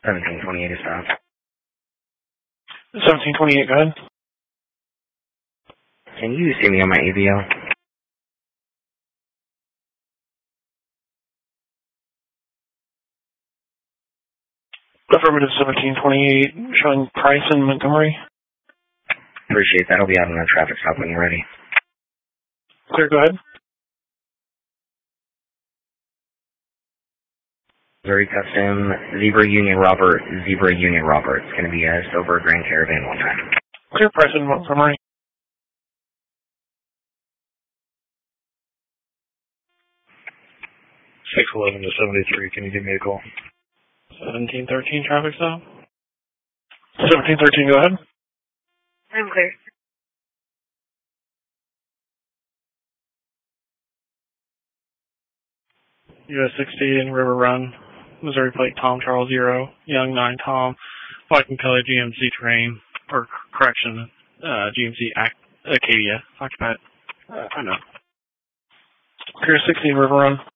1728 is stop. 1728, go ahead. Can you see me on my AVL? Affirmative 1728, showing Price in Montgomery. Appreciate that. I'll be out on the traffic stop when you're ready. Clear, go ahead. Missouri Custom, Zebra Union Robert. It's going to be a silver Grand Caravan one time. Clear, Price in Montgomery. 611 to 73, can you give me a call? 1713, traffic stop. 1713, go ahead. I'm clear. US 60 in River Run, Missouri plate Tom Charles 0, Young 9 Tom, Viking Kelly GMC Terrain, or correction, GMC Acadia, occupied. I know. Clear 60 in River Run.